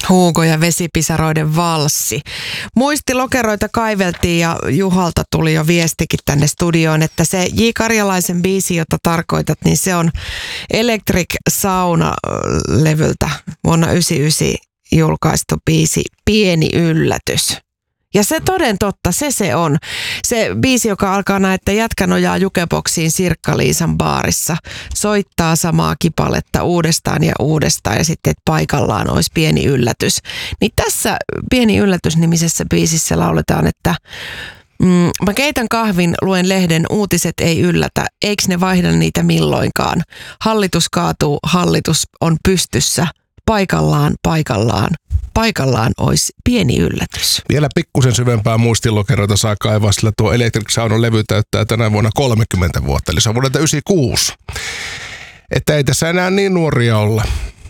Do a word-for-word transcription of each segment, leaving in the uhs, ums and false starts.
Hugo ja vesipisaroiden valssi. Muistilokeroita kaiveltiin ja Juhalta tuli jo viestikin tänne studioon, että se J. Karjalaisen biisi, jota tarkoitat, niin se on Electric Sauna-levyltä vuonna yhdeksänkymmentäyhdeksän julkaistu biisi Pieni yllätys. Ja se toden totta, se se on. Se biisi, joka alkaa näin, että jätkä nojaa jukeboksiin Sirkka-Liisan baarissa, soittaa samaa kipaletta uudestaan ja uudestaan ja sitten, että paikallaan olisi pieni yllätys. Niin tässä Pieni yllätys-nimisessä biisissä lauletaan, että mm, mä keitän kahvin, luen lehden, uutiset ei yllätä, eikö ne vaihda niitä milloinkaan. Hallitus kaatuu, hallitus on pystyssä, paikallaan, paikallaan. Paikallaan olisi pieni yllätys. Vielä pikkusen syvempää muistilokeroita saa kaivaa, sillä tuo Electric Sauna-levy täyttää tänä vuonna kolmekymmentä vuotta, eli se on vuodelta yhdeksänkymmentäkuusi. Että ei tässä enää niin nuoria olla,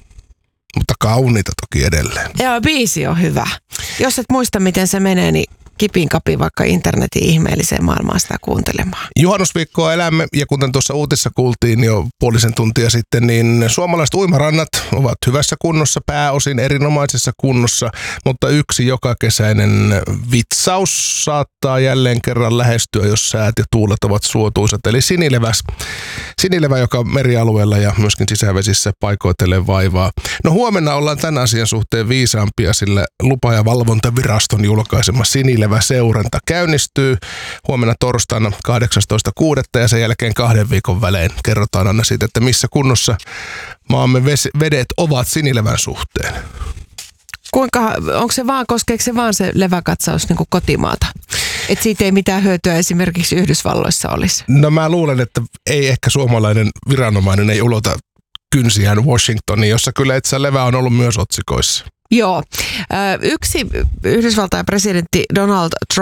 mutta kauniita toki edelleen. Joo, biisi on hyvä. Jos et muista, miten se menee, niin kipin kapi vaikka internetin ihmeelliseen maailmaan sitä kuuntelemaan. Juhannusviikkoa elämme, ja kuten tuossa uutissa kuultiin jo puolisen tuntia sitten, niin suomalaiset uimarannat ovat hyvässä kunnossa, pääosin erinomaisessa kunnossa, mutta yksi jokakesäinen vitsaus saattaa jälleen kerran lähestyä, jos säät ja tuulet ovat suotuisat, eli sinileväs. Sinilevä, joka merialueella ja myöskin sisävesissä paikoitellen vaivaa. No huomenna ollaan tämän asian suhteen viisaampia, sillä lupa- ja valvontaviraston julkaisema sinilevä seuranta käynnistyy huomenna torstaina kahdeksastoista kuudetta ja sen jälkeen kahden viikon välein kerrotaan aina siitä, että missä kunnossa maamme vedet ovat sinilevän suhteen. Kuinka, onko se vaan, koskeeko se vaan se leväkatsaus niin kuin kotimaata? Että siitä ei mitään hyötyä esimerkiksi Yhdysvalloissa olisi? No mä luulen, että ei ehkä suomalainen viranomainen ei ulota kynsiään Washingtoniin, jossa kyllä etsä levä on ollut myös otsikoissa. Joo. Yksi Yhdysvaltain presidentti Donald Trump